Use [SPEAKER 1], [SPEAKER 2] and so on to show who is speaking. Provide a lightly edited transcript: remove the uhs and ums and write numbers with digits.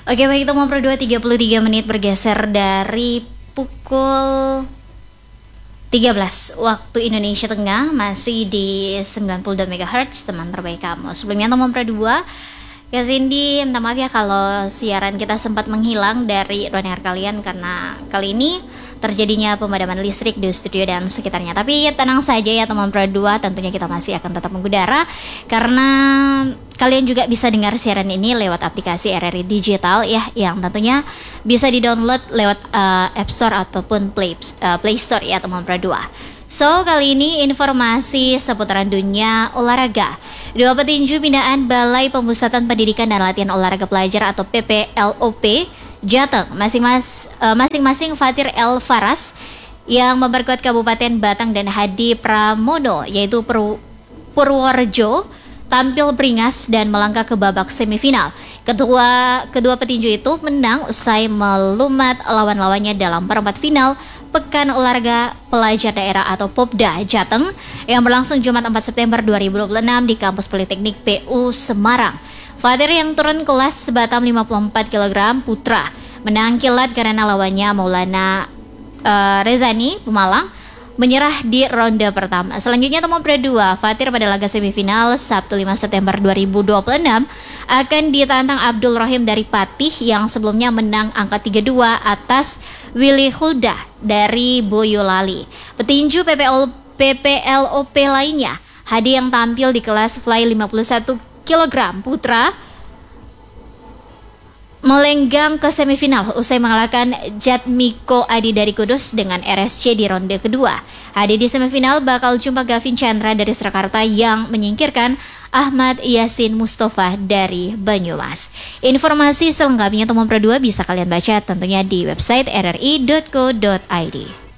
[SPEAKER 1] Oke baik, itu mau Pro 2 33 menit bergeser dari pukul 13 waktu Indonesia Tengah, masih di 92 MHz teman terbaik kamu. Sebelumnya teman Pro 2, ya Cindy, minta maaf ya kalau siaran kita sempat menghilang dari ruang dengar kalian karena kali ini terjadinya pemadaman listrik di studio dan sekitarnya. Tapi tenang saja ya teman Pro 2, tentunya kita masih akan tetap mengudara karena kalian juga bisa dengar siaran ini lewat aplikasi RRI Digital ya, yang tentunya bisa di-download lewat App Store ataupun Play Store ya teman Pro 2. So, kali ini informasi seputaran dunia olahraga. Dua petinju binaan Balai Pemusatan Pendidikan dan Latihan Olahraga Pelajar atau PPLOP Jateng, masing-masing Fatir El Faras yang memperkuat Kabupaten Batang dan Hadi Pramono yaitu Purworejo tampil beringas dan melangkah ke babak semifinal. Kedua petinju itu menang usai melumat lawan-lawannya dalam perempat final Pekan Olahraga Pelajar Daerah atau Popda Jateng yang berlangsung Jumat 4 September 2026 di Kampus Politeknik PU Semarang. Fatir yang turun kelas sebatam 54 kg putra menang kilat karena lawannya Maulana Rezani Pemalang menyerah di ronde pertama. Selanjutnya teman Pro 2, Fatir pada laga semifinal Sabtu 5 September 2026 akan ditantang Abdul Rahim dari Patih yang sebelumnya menang angka 32 atas Willy Hulda dari Boyolali. Petinju PPLOP lainnya, Hadi yang tampil di kelas fly 51 kg putra melenggang ke semifinal usai mengalahkan Jatmiko Adi dari Kudus dengan RSC di ronde kedua. Hadi di semifinal bakal jumpa Gavin Chandra dari Surakarta yang menyingkirkan Ahmad Yasin Mustafa dari Banyumas. Informasi selengkapnya teman Pro 2 bisa kalian baca tentunya di website rri.co.id.